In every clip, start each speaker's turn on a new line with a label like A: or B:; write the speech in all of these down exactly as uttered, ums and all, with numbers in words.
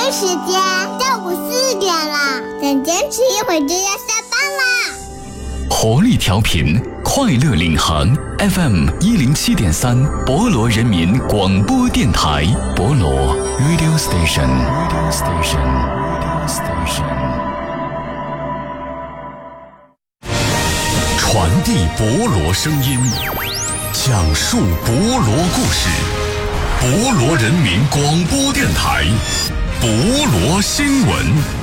A: 时间，下午四点了，再坚持一会儿就要下班啦。
B: 活力调频，快乐领航 F M 一零七点三，博罗人民广播电台，博罗 Radio Station，Radio Station，Radio Station， 传递博罗声音，讲述博罗故事，博罗人民广播电台，博罗新闻。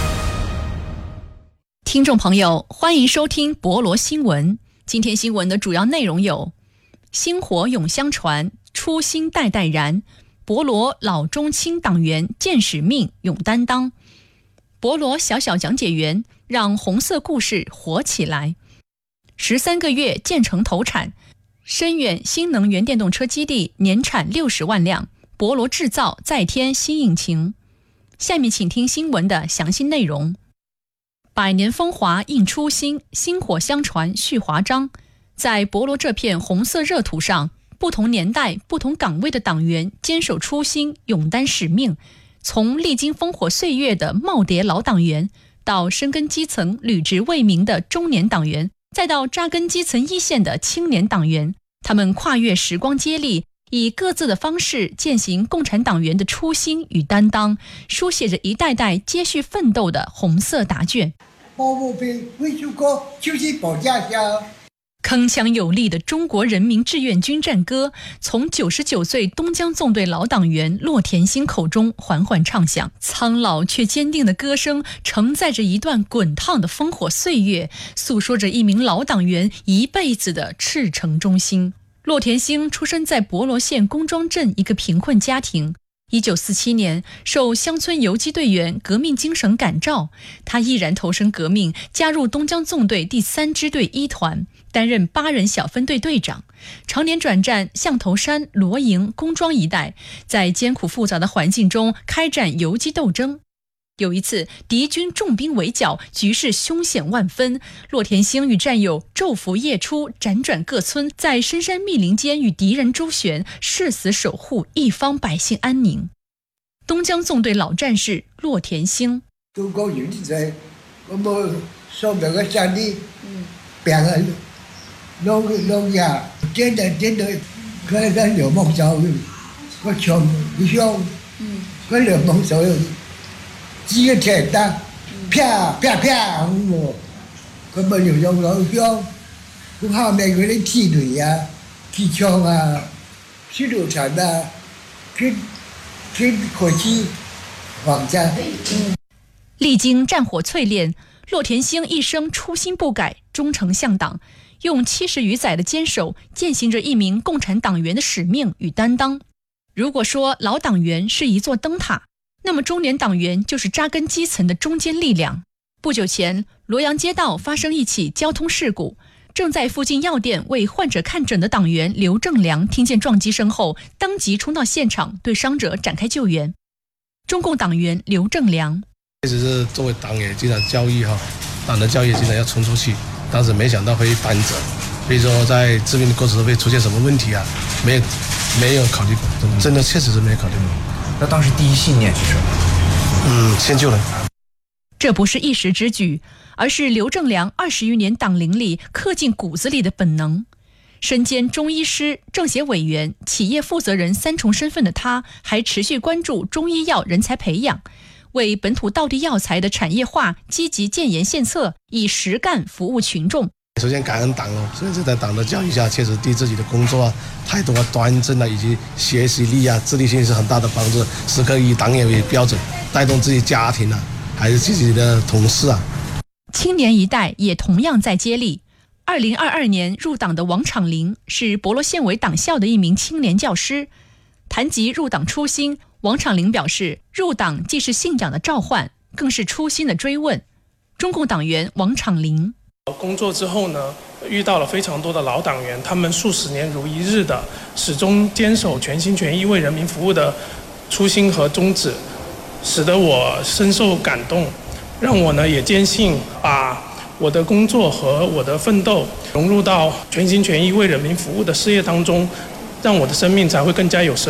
C: 听众朋友，欢迎收听博罗新闻。今天新闻的主要内容有：薪火永相传，初心代代燃；博罗老中青党员见使命永担当；博罗小小讲解员让红色故事活起来；十三个月建成投产，深远新能源电动车基地年产六十万辆，博罗制造再添新引擎。下面请听新闻的详细内容。百年风华映初心，薪火相传续华章。在博罗这片红色热土上，不同年代、不同岗位的党员坚守初心，勇担使命。从历经烽火岁月的耄耋老党员，到深耕基层、履职为民的中年党员，再到扎根基层一线的青年党员，他们跨越时光接力，以各自的方式践行共产党员的初心与担当，书写着一代代接续奋斗的红色答卷。
D: 保护兵为祖国就是保家乡。
C: 铿锵有力的中国人民志愿军战歌，从九十九岁东江纵队老党员骆田兴口中缓缓唱响，苍老却坚定的歌声承载着一段滚烫的烽火岁月，诉说着一名老党员一辈子的赤诚忠心。骆田兴出生在博罗县公庄镇一个贫困家庭。一九四七年，受乡村游击队员革命精神感召，他毅然投身革命，加入东江纵队第三支队一团，担任八人小分队队长，常年转战象头山、罗营、公庄一带，在艰苦复杂的环境中开展游击斗争。有一次，敌军重兵围剿，局势凶险万分。骆田兴与战友昼伏夜出，辗转各村，在深山密林间与敌人周旋，誓死守护一方百姓安宁。东江纵队老战士骆田兴，
D: 中国游击队，我们上那个山里，边个农农家，真的真的，佢喺流氓手，我搶佢搶，佢流氓手。幾個鐵單，啪啪啪咁喎，佢咪用用攞槍，咁後面嗰啲鐵雷啊、鐵槍啊、水稻產啊，跟跟火器防戰。
C: 歷經戰火淬煉，骆田興一生初心不改，忠誠向黨，用七十餘載的堅守，踐行着一名共產黨員的使命與擔當。如果說老黨員是一座燈塔，那麼中年黨員就是扎根基層的中堅力量。不久前，羅陽街道發生一起交通事故，正在附近藥店為患者看診的黨員劉正良聽見撞擊聲後，當即衝到現場對傷者展開救援。中共黨員劉正良，
E: 其實是作為黨員經常教育哈，黨的教育經常要衝出去，當時沒想到會翻車，所以說在治病的過程會出現什麼問題啊？沒沒有考慮過，真的確實是沒有考慮過。
F: 那當時第一信念是什麼？
E: 嗯，先救人。
C: 這不是一時之舉，而是劉正良二十餘年黨齡裡刻進骨子裡的本能。身兼中醫師、政協委員、企業負責人三重身份的他，還持續關注中醫藥人才培養，為本土道地藥材的產業化積極建言獻策，以實幹服務群眾。
E: 首先感恩黨哦，所以在黨的教育下，確實對自己的工作啊、態度啊、端正啊，以及學習力啊、自律性是很大的幫助。時刻以黨員為標準，帶動自己家庭啊，還是自己的同事啊。
C: 青年一代也同樣在接力。二零二二年入黨的王昶林是博羅縣委黨校的一名青年教師。談及入黨初心，王昶林表示，入黨既是信仰的召喚，更是初心的追問。中共黨員王昶林。
G: 工作之後呢，遇到了非常多的老黨員，他們數十年如一日的始終堅守全心全意為人民服務的初心和宗旨，使得我深受感動，讓我呢也堅信把我的工作和我的奮鬥融入到全心全意為人民服務的事業當中，讓我的生命才會更加有生